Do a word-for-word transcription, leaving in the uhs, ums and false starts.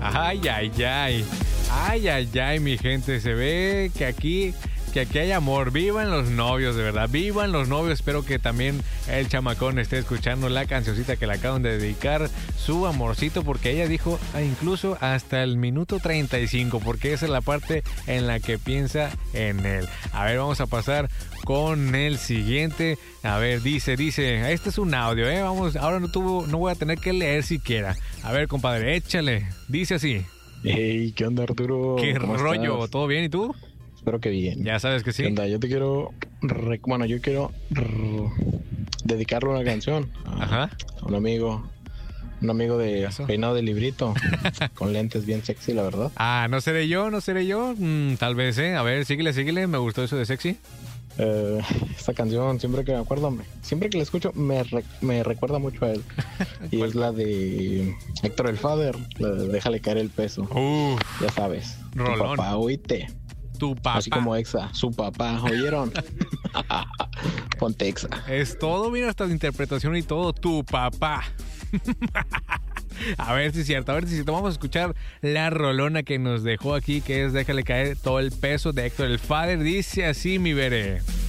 Ay, ay, ay. Ay, ay, ay, mi gente. Se ve que aquí... que aquí hay amor, vivan los novios, de verdad, vivan los novios. Espero que también el chamacón esté escuchando la cancioncita que le acaban de dedicar, su amorcito, porque ella dijo ah, incluso hasta el minuto treinta y cinco, porque esa es la parte en la que piensa en él. A ver, vamos a pasar con el siguiente. A ver, dice, dice, este es un audio, eh, vamos, ahora no tuvo, no voy a tener que leer siquiera. A ver, compadre, échale, dice así. Hey, ¿qué onda, Arturo? ¿Qué ¿Cómo rollo? estás? ¿Todo bien y tú? Espero que bien. Ya sabes que sí. ¿Qué onda? Yo te quiero... rec- Bueno, yo quiero r- dedicarle una canción a, Ajá. a un amigo. Un amigo de Eso. peinado de librito. Con lentes bien sexy, la verdad. Ah, no seré yo, no seré yo. Mm, tal vez, ¿eh? A ver, síguele, síguele. Me gustó eso de sexy. Eh, esta canción, siempre que me acuerdo, me- siempre que la escucho, me, re- me recuerda mucho a él. Y ¿Cuál? es la de Héctor el Father. La de Déjale caer el peso. Uf, Ya sabes. Tu Rolón. papá, oíste. tu papá. Así como Exa, su papá, ¿oyeron? Ponte Exa. Es todo, mira, hasta la interpretación y todo. Tu papá. A ver si es cierto, a ver si es cierto. Vamos a escuchar la rolona que nos dejó aquí, que es Déjale caer todo el peso de Héctor el Father. Dice así, mi veré.